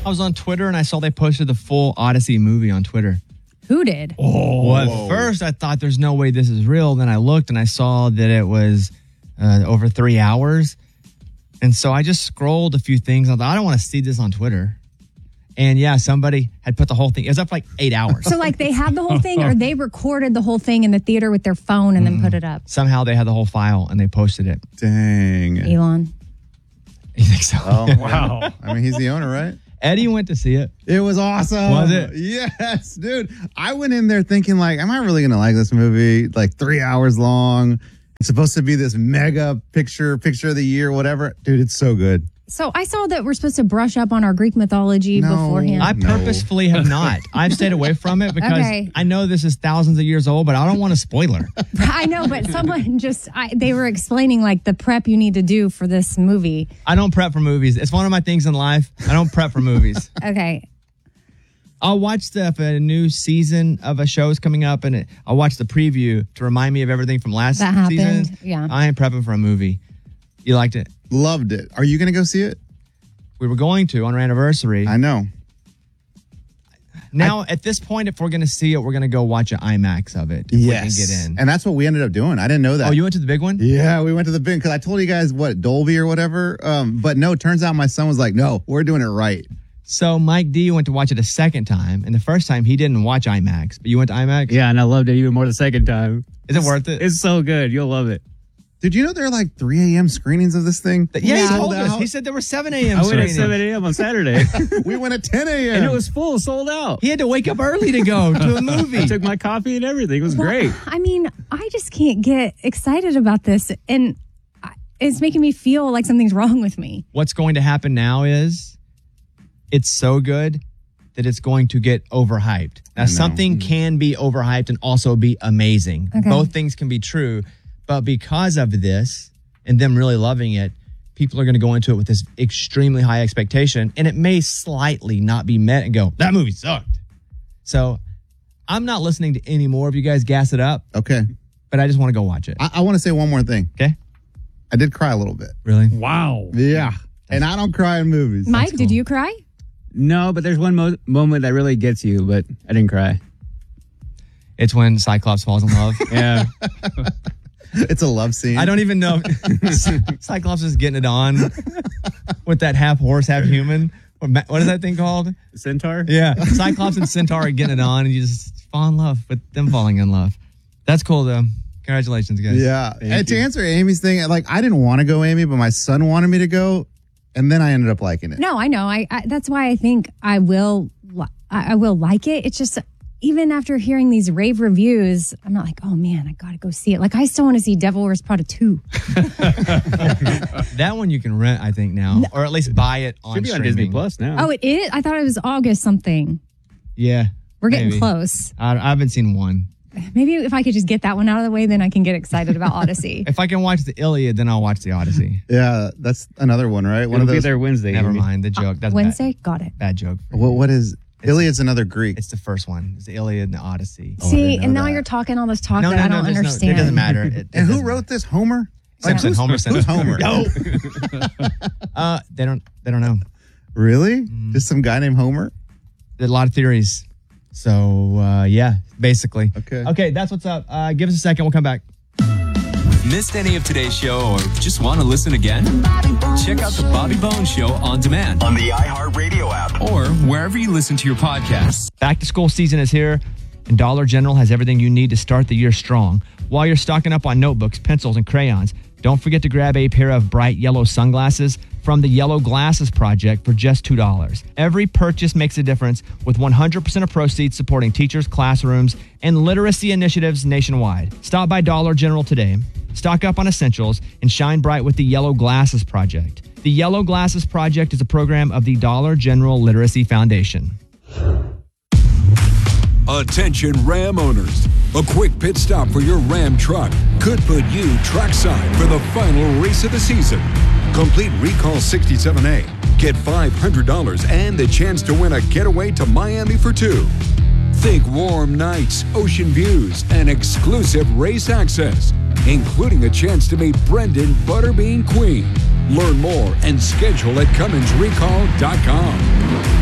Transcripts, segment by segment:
I was on Twitter and I saw they posted the full Odyssey movie on Twitter. Who did? Well, at first I thought there's no way this is real. Then I looked and I saw that it was over 3 hours. And so I just scrolled a few things. I thought, I don't want to see this on Twitter. And yeah, somebody had put the whole thing. It was up for like 8 hours. So like they had the whole thing or they recorded the whole thing in the theater with their phone and then put it up? Somehow they had the whole file and they posted it. Dang. Elon. You think so? Oh, wow. I mean, he's the owner, right? Eddie went to see it. It was awesome. Was it? Yes, dude. I went in there thinking like, am I really going to like this movie? Like 3 hours long. It's supposed to be this mega picture of the year, whatever. Dude, it's so good. So I saw that we're supposed to brush up on our Greek mythology beforehand. I purposefully have not. I've stayed away from it because I know this is thousands of years old, but I don't want a spoiler. I know, but someone they were explaining like the prep you need to do for this movie. I don't prep for movies. It's one of my things in life. I don't prep for movies. Okay. I'll watch if a new season of a show is coming up and I'll watch the preview to remind me of everything from last season. Yeah. I ain't prepping for a movie. You liked it? Loved it. Are you going to go see it? We were going to on our anniversary. I know. Now, at this point, if we're going to see it, we're going to go watch an IMAX of it. If we can get in. And that's what we ended up doing. I didn't know that. Oh, you went to the big one? Yeah, we went to the big because I told you guys Dolby or whatever. But no, turns out my son was like, no, we're doing it right. So Mike D went to watch it a second time, and the first time he didn't watch IMAX, but you went to IMAX? Yeah, and I loved it even more the second time. Is it worth it? It's so good. You'll love it. Did you know there are like 3 a.m. screenings of this thing? Yeah, he told us. He said there were 7 a.m. I went at screenings. 7 a.m. on Saturday. We went at 10 a.m. And it was full, sold out. He had to wake up early to go to a movie. I took my coffee and everything. It was great. I mean, I just can't get excited about this. And it's making me feel like something's wrong with me. What's going to happen now is it's so good that it's going to get overhyped. Now, something can be overhyped and also be amazing. Okay. Both things can be true. But because of this and them really loving it, people are going to go into it with this extremely high expectation, and it may slightly not be met and go, that movie sucked. So I'm not listening to any more of you guys gas it up. Okay. But I just want to go watch it. I want to say one more thing. Okay. I did cry a little bit. Really? Wow. Yeah. And I don't cry in movies. Mike, did you cry? No, but there's one moment that really gets you, but I didn't cry. It's when Cyclops falls in love. Yeah. It's a love scene. I don't even know. Cyclops is getting it on with that half horse, half human. What is that thing called? Centaur? Yeah. Cyclops and Centaur are getting it on, and you just fall in love with them falling in love. That's cool, though. Congratulations, guys. Yeah. And to answer Amy's thing, like, I didn't want to go, Amy, but my son wanted me to go, and then I ended up liking it. No, I know. I that's why I think I will like it. It's just even after hearing these rave reviews, I'm not like, oh man, I gotta go see it. Like I still want to see Devil Wears Prada 2. That one you can rent, I think now, or at least buy it on Should be on streaming. Disney Plus now. Oh, it is? I thought it was August something. Yeah, We're getting maybe. close. I haven't seen one. Maybe if I could just get that one out of the way, then I can get excited about Odyssey. If I can watch the Iliad, then I'll watch the Odyssey. Yeah, that's another one, right? One It'll of be those. there Wednesday. Never Amy. mind the joke. That's Wednesday? Got it. Bad joke. What is Iliad's another Greek? It's the first one. It's the Iliad and the Odyssey. See, know and now that. you're talking all this talk No, that no, I no. don't there's understand. It doesn't matter. And who wrote this? Homer? Simpson. who's- Homer Simpson. Who's Homer? No. They don't know. Really? Just some guy named Homer? There's a lot of theories. So, yeah, basically. Okay, that's what's up. Give us a second. We'll come back. Missed any of today's show or just want to listen again? Check out the Bobby Bones Show on demand on the iHeartRadio app or wherever you listen to your podcasts. Back to school season is here, and Dollar General has everything you need to start the year strong. While you're stocking up on notebooks, pencils, and crayons, don't forget to grab a pair of bright yellow sunglasses from the Yellow Glasses Project for just $2. Every purchase makes a difference, with 100% of proceeds supporting teachers, classrooms, and literacy initiatives nationwide. Stop by Dollar General today, stock up on essentials, and shine bright with the Yellow Glasses Project. The Yellow Glasses Project is a program of the Dollar General Literacy Foundation. Attention Ram owners. A quick pit stop for your Ram truck could put you trackside for the final race of the season. Complete Recall 67A. Get $500 and the chance to win a getaway to Miami for two. Think warm nights, ocean views, and exclusive race access, including a chance to meet Brendan Butterbean Queen. Learn more and schedule at CumminsRecall.com.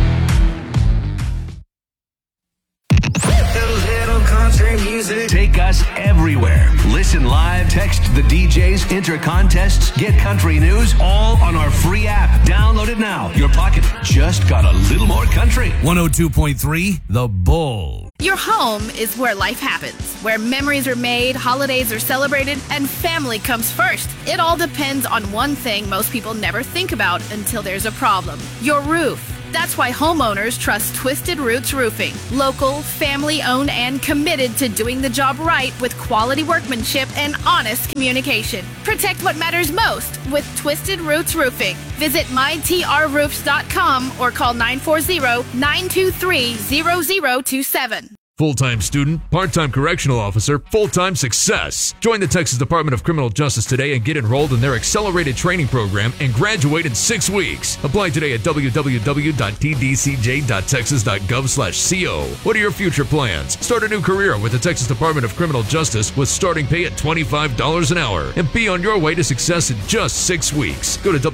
Take us everywhere. Listen live, text the DJs, enter contests, get country news, all on our free app. Download it now. Your pocket just got a little more country. 102.3 The Bull. Your home is where life happens, where memories are made, holidays are celebrated, and family comes first. It all depends on one thing most people never think about until there's a problem: your roof. That's why homeowners trust Twisted Roots Roofing. Local, family-owned, and committed to doing the job right with quality workmanship and honest communication. Protect what matters most with Twisted Roots Roofing. Visit mytrroofs.com or call 940-923-0027. Full-time student, part-time correctional officer, full-time success. Join the Texas Department of Criminal Justice today and get enrolled in their accelerated training program and graduate in 6 weeks. Apply today at www.tdcj.texas.gov/co. What are your future plans? Start a new career with the Texas Department of Criminal Justice with starting pay at $25 an hour and be on your way to success in just 6 weeks. Go to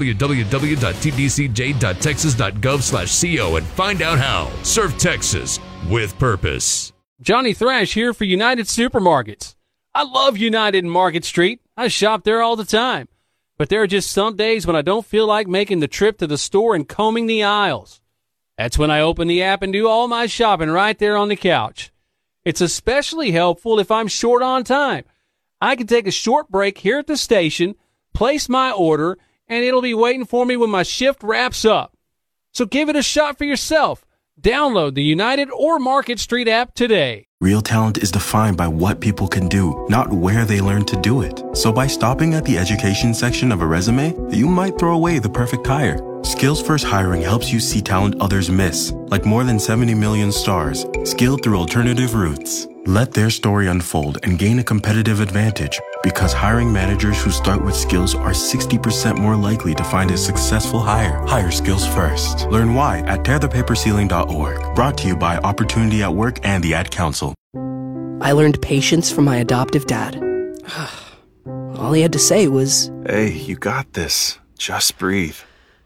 www.tdcj.texas.gov/co and find out how. Serve Texas with purpose. Johnny Thrash here for United Supermarkets. I love United in Market Street. I shop there all the time. But there are just some days when I don't feel like making the trip to the store and combing the aisles. That's when I open the app and do all my shopping right there on the couch. It's especially helpful if I'm short on time. I can take a short break here at the station, place my order, and it'll be waiting for me when my shift wraps up. So give it a shot for yourself. Download the United or Market Street app today. Real talent is defined by what people can do, not where they learn to do it. So by stopping at the education section of a resume, you might throw away the perfect hire. Skills First Hiring helps you see talent others miss, like more than 70 million stars, skilled through alternative routes. Let their story unfold and gain a competitive advantage, because hiring managers who start with skills are 60% more likely to find a successful hire. Hire skills first. Learn why at tearthepaperceiling.org. Brought to you by Opportunity at Work and the Ad Council. I learned patience from my adoptive dad. All he had to say was, "Hey, you got this. Just breathe."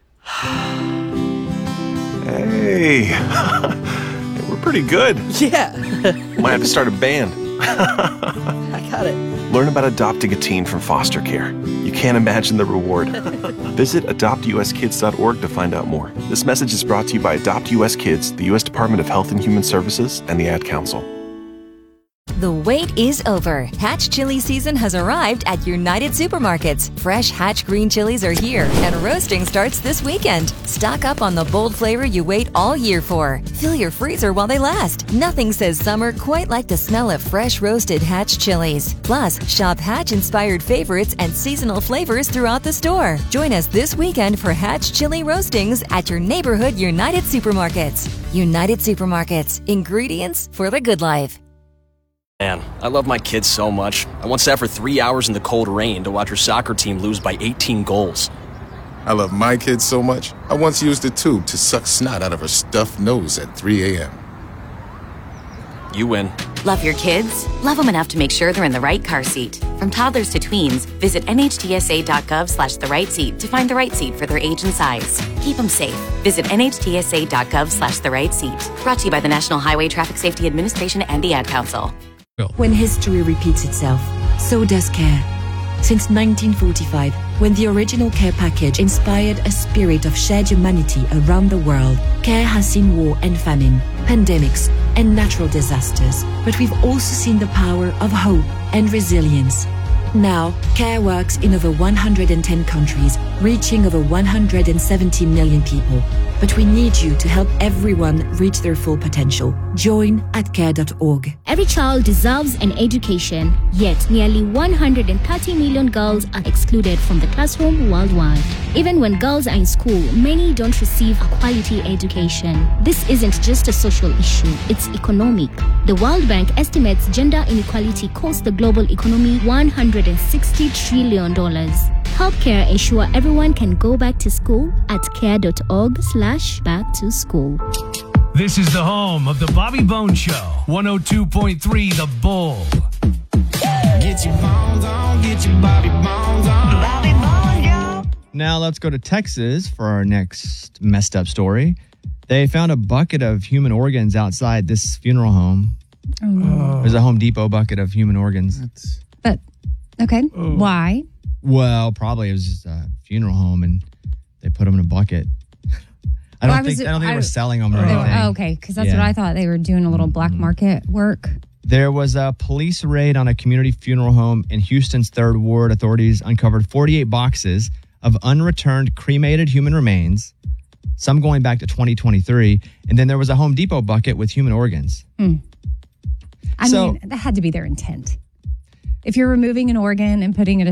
Hey, we're pretty good. Yeah. Might have to start a band. I got it. Learn about adopting a teen from foster care. You can't imagine the reward. Visit adoptuskids.org to find out more. This message is brought to you by Adopt US Kids, the U.S. Department of Health and Human Services, and the Ad Council. The wait is over. Hatch chili season has arrived at United Supermarkets. Fresh Hatch green chilies are here, and roasting starts this weekend. Stock up on the bold flavor you wait all year for. Fill your freezer while they last. Nothing says summer quite like the smell of fresh roasted Hatch chilies. Plus, shop Hatch-inspired favorites and seasonal flavors throughout the store. Join us this weekend for Hatch chili roastings at your neighborhood United Supermarkets. United Supermarkets. Ingredients for the good life. Man, I love my kids so much. I once sat for 3 hours in the cold rain to watch her soccer team lose by 18 goals. I love my kids so much, I once used a tube to suck snot out of her stuffed nose at 3 a.m. You win. Love your kids? Love them enough to make sure they're in the right car seat. From toddlers to tweens, visit nhtsa.gov/the right seat to find the right seat for their age and size. Keep them safe. Visit nhtsa.gov/the right seat. Brought to you by the National Highway Traffic Safety Administration and the Ad Council. When history repeats itself, so does care. Since 1945, when the original care package inspired a spirit of shared humanity around the world, care has seen war and famine, pandemics, and natural disasters. But we've also seen the power of hope and resilience. Now, care works in over 110 countries, reaching over 170 million people. But we need you to help everyone reach their full potential. Join at care.org. Every child deserves an education, yet nearly 130 million girls are excluded from the classroom worldwide. Even when girls are in school, many don't receive a quality education. This isn't just a social issue, it's economic. The World Bank estimates gender inequality costs the global economy $160 trillion. Help CARE ensure everyone can go back to school at care.org/back-to-school. This is the home of the Bobby Bone Show, 102.3 The Bull. Get your bones on, get your Bobby Bones on. Bobby Bone Show. Now let's go to Texas for our next messed up story. They found a bucket of human organs outside this funeral home. Oh, no. There's a Home Depot bucket of human organs. Okay. Why? Well, probably it was just a funeral home and they put them in a bucket. I don't think they were selling them or anything. Oh, okay, because that's what I thought. They were doing a little black market work. There was a police raid on a community funeral home in Houston's 3rd Ward. Authorities uncovered 48 boxes of unreturned cremated human remains, some going back to 2023. And then there was a Home Depot bucket with human organs. I mean, that had to be their intent. If you're removing an organ and putting it